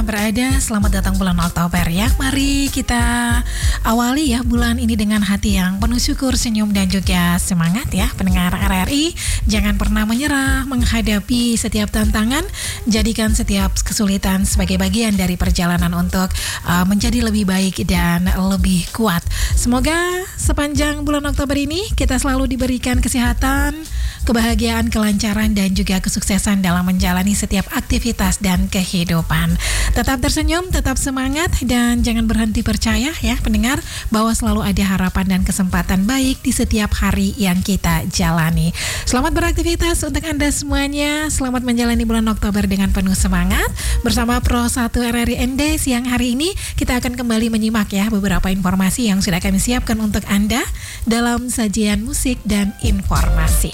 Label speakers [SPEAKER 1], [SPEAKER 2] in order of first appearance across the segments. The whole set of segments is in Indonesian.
[SPEAKER 1] berada, selamat datang bulan Oktober ya. Mari kita awali ya bulan ini dengan hati yang penuh syukur, senyum dan juga semangat ya. Pendengar RRI, jangan pernah menyerah menghadapi setiap tantangan. Jadikan setiap kesulitan sebagai bagian dari perjalanan untuk menjadi lebih baik dan lebih kuat. Semoga sepanjang bulan Oktober ini kita selalu diberikan kesehatan, kebahagiaan, kelancaran dan juga kesuksesan dalam menjalani setiap aktivitas dan kehidupan. Tetap tersenyum, tetap semangat dan jangan berhenti percaya ya pendengar bahwa selalu ada harapan dan kesempatan baik di setiap hari yang kita jalani. Selamat beraktivitas untuk Anda semuanya. Selamat menjalani bulan Oktober dengan penuh semangat. Bersama Pro 1 RRI ND siang hari ini kita akan kembali menyimak ya beberapa informasi yang sudah kami siapkan untuk Anda dalam sajian musik dan informasi.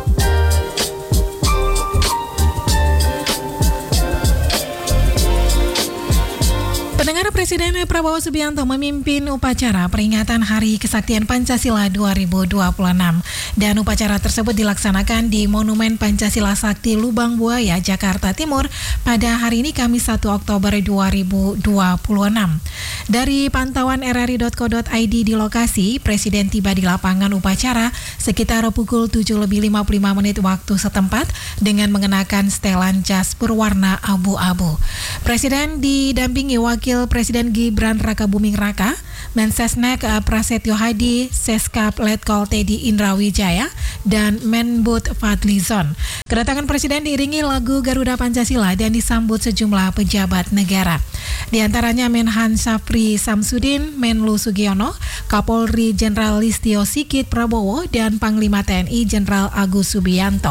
[SPEAKER 1] Pendengar, Presiden Prabowo Subianto memimpin upacara peringatan Hari Kesaktian Pancasila 2026 dan upacara tersebut dilaksanakan di Monumen Pancasila Sakti Lubang Buaya, Jakarta Timur pada hari ini Kamis 1 Oktober 2026. Dari pantauan rri.co.id di lokasi, Presiden tiba di lapangan upacara sekitar pukul 7:55 waktu setempat dengan mengenakan setelan jas berwarna abu-abu. Presiden didampingi Wakil Presiden Gibran Rakabuming Raka, Mensesnek Prasetyo Hadi, Seskap Letkol Teddy Indrawijaya, dan Menbud Fadlizon. Kedatangan Presiden diiringi lagu Garuda Pancasila dan disambut sejumlah pejabat negara. Di antaranya Menhan Syafri Samsudin, Menlu Sugiono, Kapolri Jenderal Listio Sigit Prabowo, dan Panglima TNI Jenderal Agus Subianto.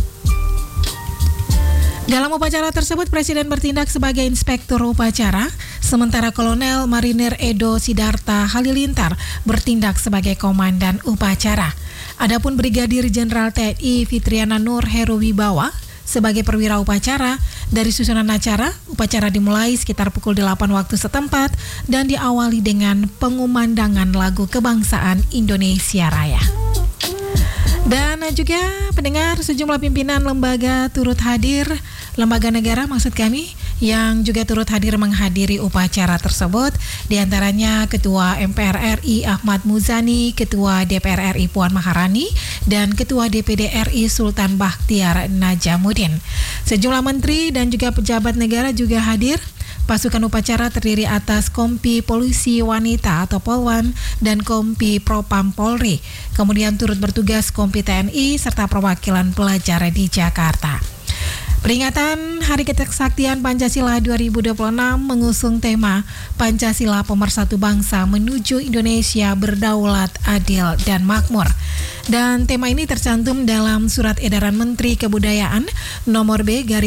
[SPEAKER 1] Dalam upacara tersebut, Presiden bertindak sebagai inspektur upacara, sementara Kolonel Marinir Edo Sidarta Halilintar bertindak sebagai komandan upacara. Adapun Brigadir Jenderal TNI Fitriana Nur Heruwibawa sebagai perwira upacara. Dari susunan acara, upacara dimulai sekitar pukul 8 waktu setempat dan diawali dengan pengumandangan lagu kebangsaan Indonesia Raya. Dan juga pendengar, sejumlah pimpinan lembaga turut hadir, lembaga negara maksud kami, yang juga turut hadir menghadiri upacara tersebut. Di antaranya Ketua MPR RI Ahmad Muzani, Ketua DPR RI Puan Maharani, dan Ketua DPD RI Sultan Bakhtiar Najamuddin. Sejumlah menteri dan juga pejabat negara juga hadir. Pasukan upacara terdiri atas Kompi Polisi Wanita atau Polwan dan Kompi Propam Polri. Kemudian turut bertugas Kompi TNI serta perwakilan pelajar di Jakarta. Peringatan Hari Kesaktian Pancasila 2026 mengusung tema Pancasila Pemersatu Bangsa Menuju Indonesia Berdaulat, Adil, dan Makmur. Dan tema ini tercantum dalam Surat Edaran Menteri Kebudayaan nomor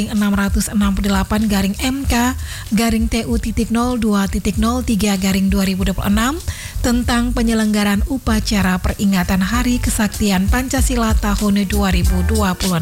[SPEAKER 1] B/MK/MK/TU.02.03/2026 tentang penyelenggaraan upacara peringatan Hari Kesaktian Pancasila tahun 2026.